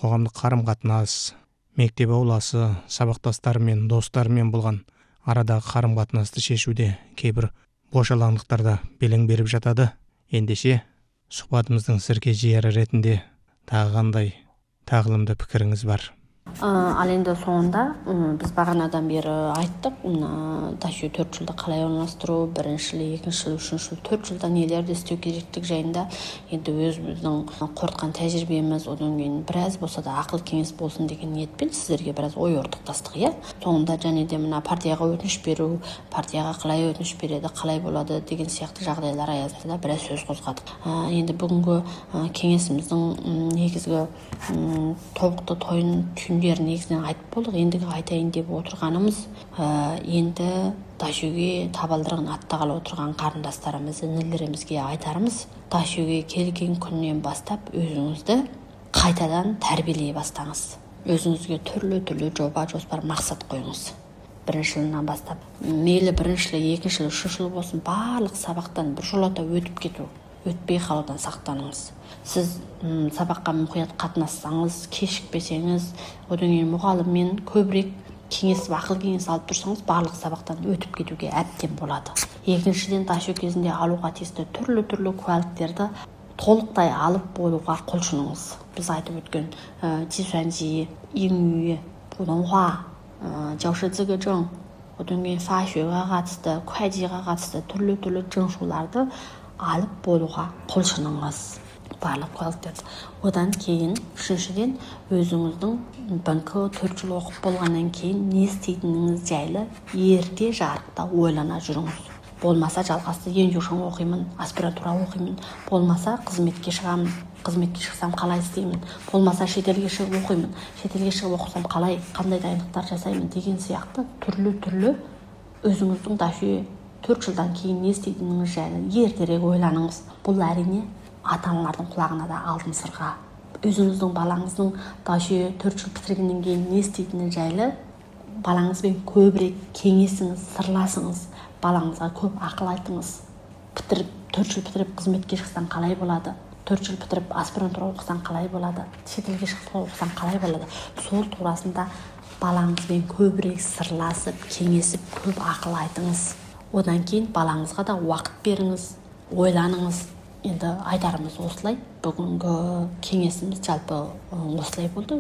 қоғамдық қарым-қатынас, мектеп ауласы, сабақтастарымен, достарымен болған арадағы қарым-қатынасты шешуде кейбір бошалаңдықтарда белең беріп жатады. Ендеше сұхбатымыздың сірке жияры ретінде тағы қандай тағылымды пікіріңіз бар? Ал енді соңында біз бағанадан бері айттық, мына дачу 4 жылда қалай орналастыру, бірінші жыл, екінші жыл, үшінші жыл, 4 жылда нелерді істеу керектік жайында енді өзіміздің қорытқан тәжірибеміз, одан кейін біраз болса да ақыл кеңес болсын деген ниетпен сіздерге біраз ой ортақтастық, иә. Соңында және де мына партияға өтініш беру, партияға қалай өтініш береді, қалай болады деген сияқты жағдайлар аясында біраз сөз қозғадық. Енді бүгінгі кеңесіміздің негізгі тобықты тойын түйіндерін негізінен айтып болдық. Ендігі айтайын деп отырғанымыз, енді дачуге табалдырығын аттағалы отырған қарындастарымыз, інілерімізге айтарымыз, дачуге келген күннен бастап өзіңізді қайтадан тәрбиелей бастаңыз. Өзіңізге түрлі жоба, жоспар, мақсат қойыңыз. Бірінші жылынан бастап, мейлі бірінші жыл, екінші жыл, үшінші жыл болсын, барлық сабақтан біржолата өтіп кету, өтпей қалудан сақтаныңыз. Сіз сабаққа мұқият қатынассаңыз, кешікпесеңіз, одан кейін мұғаліммен көбірек кеңесіп, ақыл кеңес алып тұрсаңыз, барлық сабақтан өтіп кетуге әбден болады. Екіншіден, дачу кезінде алуға тиісті түрлі куәліктерді толықтай алып болуға құлшыныңыз. Біз айтып өткен тисуанжи, иңюи, пудонхуа, жаушыцзығы жың, одан кейін фашуға қатысты, куәжиға қатысты түрлі жыңшуларды алып болуға құлшыныңыз. Барлық куәліктерді. Одан кейін, үшіншіден, өзіңіздің банкі 4 жыл оқып болғаннан кейін не істейтініңіз жайлы ерте жарықта ойлана жүріңіз. Болмаса жалғасты ендюшың оқимын, аспирантура оқимын, болмаса қызметке шығамын, қызметке шықсам қалай істеймін, болмаса шетелге шығып оқимын, шетелге шығып оқысам қалай, қандай дайындықтар жасаймын деген сияқты түрлі өзіңіздің дачу 4 жылдан кейін не істейтініңіз жайлы ертерек ойланыңыз. Бұл әрине ата-аналардың құлағына да алтын сырға. Өзіңіздің балаңыздың дачу 4 жыл бітіргеннен кейін не істейтіні жайлы балаңызбен көбірек кеңесіңіз, сырласыңыз. Балаңызға көп ақыл айтыңыз. 4 жыл бітіріп қызметке шықсаң қалай болады? 4 жыл бітіріп аспирантура оқысаң қалай болады? Шетелге шығып оқысаң қалай болады? Сол турасында балаңызбен көбірек сырласып, кеңесіп, көп ақыл айтыңыз. Одан кейін балаңызға да уақыт беріңіз, ойланыңыз. Енді айтарымыз осылай. Бүгінгі кеңесіміз жалпы осылай болды.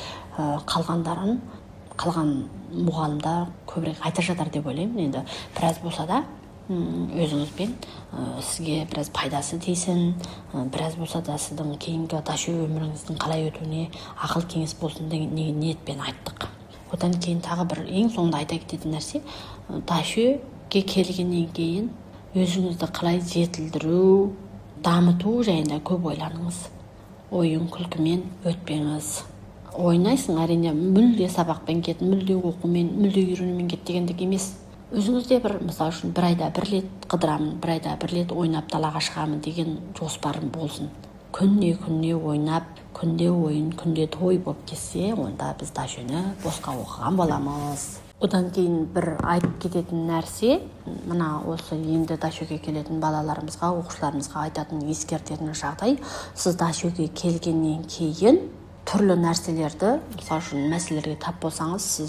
Қалған мұғалімдар көбірек айта жатар деп ойлаймын. Енді біраз болса да өзіңізбен сізге біраз пайдасы тисін, біраз болса да сіздің кейінгі дачу өміріңіздің қалай өтуіне ақыл кеңес болсын деген ниетпен айттық. Одан кейін тағы бір ең соңында айта кететін нәрсе, дачуге келгеннен кейін өзіңізді қалай жетілдіру, дамыту жайында көп ойланыңыз. Ойын күлкімен өтпеңіз. Ойнайсың, әрине, мүлде сабақпен кет, мүлде оқумен, мүлде үйренумен кет дегендік емес. Өзіңізде бір, мысал үшін, бір айда бір рет қыдырамын, бір айда бір рет ойнап далаға шығамын деген жоспарым болсын. Күнне ойнап, күнде ойын, күнде той болып кетсе, онда біз дачуны босқа оқыған боламыз. Одан кейін бір айтып кететін нәрсе, мына осы енді дачуге келетін балаларымызға, оқушыларымызға айтатын ескертетін жағдай, сіз дачуге келгеннен кейін түрлі нәрселерді, мысал үшін мәселелерге тап болсаңыз, сіз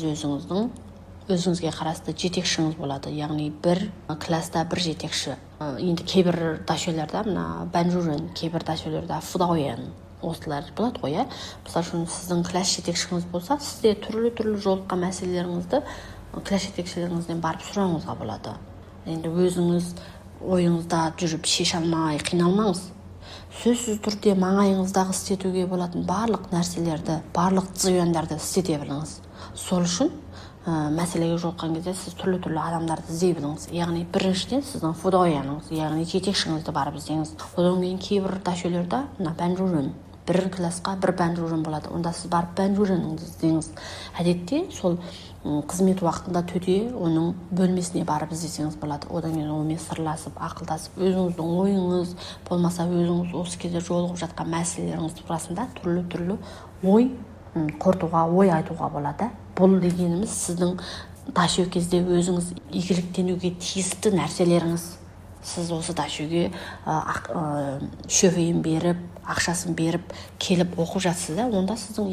өзіңізге қарасты жетекшіңіз болады. Яғни бір класста бір жетекші. Енді кейбір дачуларда, мына бәнжурен, кейбір дачуларда фудауян осылар болады ғой, иә. Мысал үшін сіздің класс жетекшіңіз болса, сізде түрлі жолыққан мәселелеріңізді класс жетекшілеріңізден барып сұрауыңызға болады. Енді өзіңіз ойыңызда жүріп шеше алмай қиналмаңыз. Сөзсіз түрде маңайыңыздағы істетуге болатын барлық нәрселерді, барлық зыяндарды істете біліңіз. Сол үшін мәселеге жолыққан кезде сіз түрлі адамдарды іздей біліңіз. Яғни біріншіден сіздің фудауяныңыз, яғни жетекшіңізді барып іздеңіз. Одан кейін кейбір дачуларда мына бәнжурен, бір классқа бір бәнжурен болады. Онда сіз барып бәнжуреніңізді іздеңіз. Әдетте сол қызмет уақытында төте оның бөлмесіне барып іздесеңіз болады. Одан кейін онымен сырласып, ақылдасып, өзіңіздің ойыңыз, болмаса өзіңіз осы кезде жолығып жатқан мәселелеріңіз турасында түрлі ой қортуға, ой айтуға болады. Бұл дегеніміз сіздің дачу кезде өзіңіз игіліктенуге тиісті нәрселеріңіз. Сіз осы дачуге шөфейін беріп, ақшасын беріп, келіп оқып жатсыз да, онда сіздің